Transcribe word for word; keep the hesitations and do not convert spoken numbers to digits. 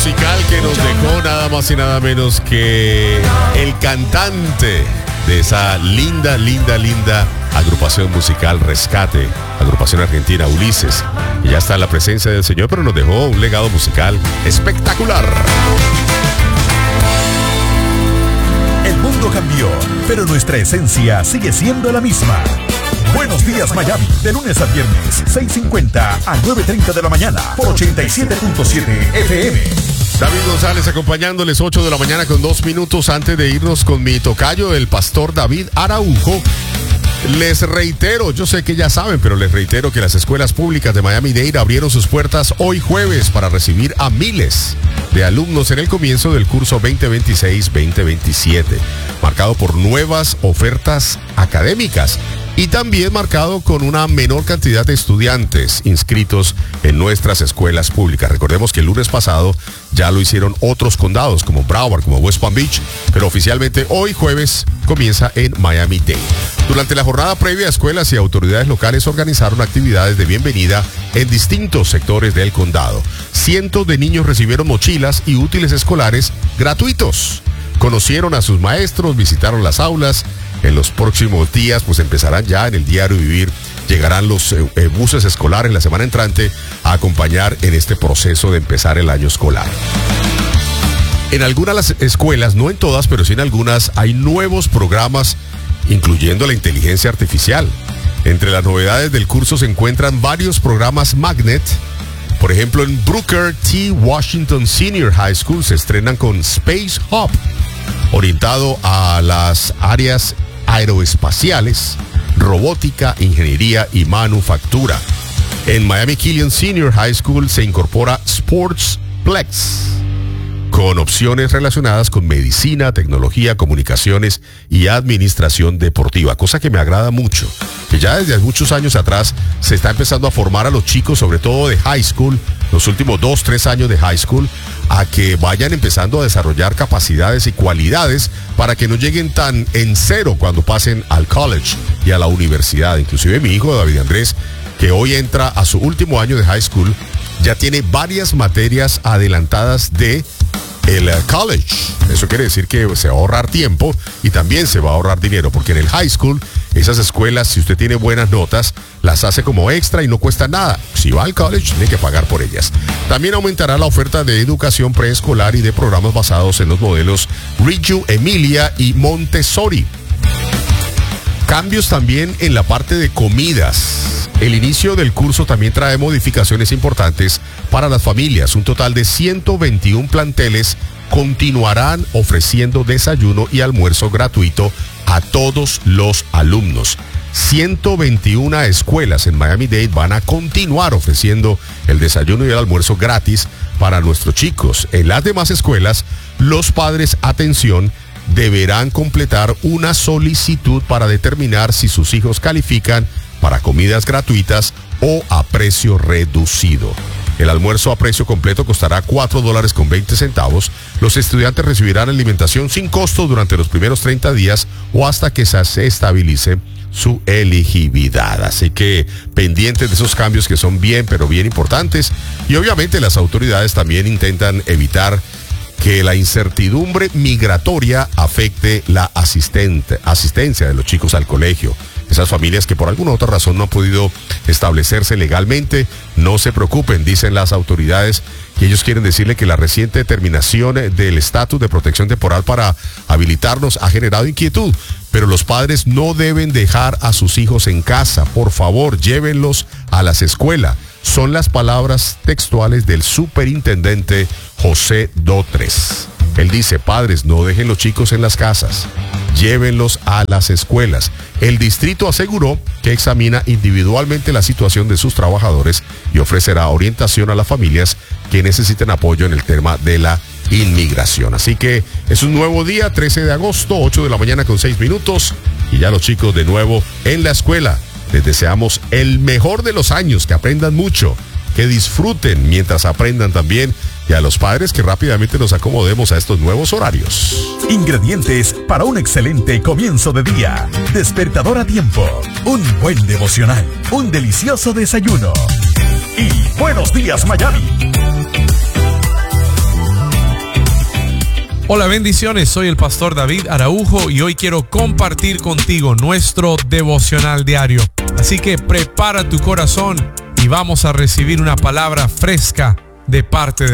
Musical que nos dejó nada más y nada menos que el cantante de esa linda, linda, linda agrupación musical Rescate, agrupación argentina Ulises. Y ya está en la presencia del Señor, pero nos dejó un legado musical espectacular. El mundo cambió, pero nuestra esencia sigue siendo la misma. Buenos días Miami, de lunes a viernes, seis cincuenta a nueve treinta de la mañana, por ochenta y siete punto siete F M. David González acompañándoles, ocho de la mañana con dos minutos antes de irnos con mi tocayo, el pastor David Araujo. Les reitero, yo sé que ya saben, pero les reitero que las escuelas públicas de Miami-Dade abrieron sus puertas hoy jueves para recibir a miles de alumnos en el comienzo del curso veinte veintiséis veinte veintisiete, marcado por nuevas ofertas académicas y también marcado con una menor cantidad de estudiantes inscritos en nuestras escuelas públicas. Recordemos que el lunes pasado ya lo hicieron otros condados como Broward, como West Palm Beach, pero oficialmente hoy jueves comienza en Miami-Dade. Durante la jornada previa, escuelas y autoridades locales organizaron actividades de bienvenida en distintos sectores del condado. Cientos de niños recibieron mochilas y útiles escolares gratuitos. Conocieron a sus maestros, visitaron las aulas. En los próximos días, pues empezarán ya en el diario vivir, llegarán los eh, eh, buses escolares la semana entrante a acompañar en este proceso de empezar el año escolar. En algunas de las escuelas, no en todas, pero sí en algunas, hay nuevos programas, incluyendo la inteligencia artificial. Entre las novedades del curso se encuentran varios programas Magnet. Por ejemplo, en Booker T. Washington Senior High School se estrenan con Space Hub, orientado a las áreas aeroespaciales, robótica, ingeniería y manufactura. En Miami Killian Senior High School se incorpora Sportsplex, con opciones relacionadas con medicina, tecnología, comunicaciones y administración deportiva, cosa que me agrada mucho, que ya desde muchos años atrás se está empezando a formar a los chicos, sobre todo de high school, los últimos dos, tres años de high school, a que vayan empezando a desarrollar capacidades y cualidades para que no lleguen tan en cero cuando pasen al college y a la universidad. Inclusive mi hijo David Andrés, que hoy entra a su último año de high school, ya tiene varias materias adelantadas de el college. Eso quiere decir que se va a ahorrar tiempo y también se va a ahorrar dinero, porque en el high school, esas escuelas, si usted tiene buenas notas, las hace como extra y no cuesta nada. Si va al college, tiene que pagar por ellas. También aumentará la oferta de educación preescolar y de programas basados en los modelos Reggio Emilia y Montessori. Cambios también en la parte de comidas. El inicio del curso también trae modificaciones importantes para las familias. Un total de ciento veintiún planteles continuarán ofreciendo desayuno y almuerzo gratuito a todos los alumnos. ciento veintiuna escuelas en Miami-Dade van a continuar ofreciendo el desayuno y el almuerzo gratis para nuestros chicos. En las demás escuelas, los padres, atención, deberán completar una solicitud para determinar si sus hijos califican para comidas gratuitas o a precio reducido. El almuerzo a precio completo costará cuatro dólares con veinte centavos. Los estudiantes recibirán alimentación sin costo durante los primeros treinta días o hasta que se estabilice su elegibilidad. Así que pendientes de esos cambios que son bien, pero bien importantes. Y obviamente las autoridades también intentan evitar que la incertidumbre migratoria afecte la asistente, asistencia de los chicos al colegio. Esas familias que por alguna otra razón no han podido establecerse legalmente, no se preocupen, dicen las autoridades, que ellos quieren decirle que la reciente determinación del estatus de protección temporal para habilitarnos ha generado inquietud, pero los padres no deben dejar a sus hijos en casa. Por favor, llévenlos a las escuelas. Son las palabras textuales del superintendente José Dotres. Él dice: padres, no dejen los chicos en las casas, llévenlos a las escuelas. El distrito aseguró que examina individualmente la situación de sus trabajadores y ofrecerá orientación a las familias que necesiten apoyo en el tema de la inmigración. Así que es un nuevo día, trece de agosto, ocho de la mañana con seis minutos, y ya los chicos de nuevo en la escuela. Les deseamos el mejor de los años, que aprendan mucho, que disfruten mientras aprendan también, y a los padres que rápidamente nos acomodemos a estos nuevos horarios. Ingredientes para un excelente comienzo de día. Despertador a tiempo, un buen devocional, un delicioso desayuno y Buenos Días Miami. Hola, bendiciones, soy el pastor David Araujo y hoy quiero compartir contigo nuestro devocional diario. Así que prepara tu corazón y vamos a recibir una palabra fresca de parte de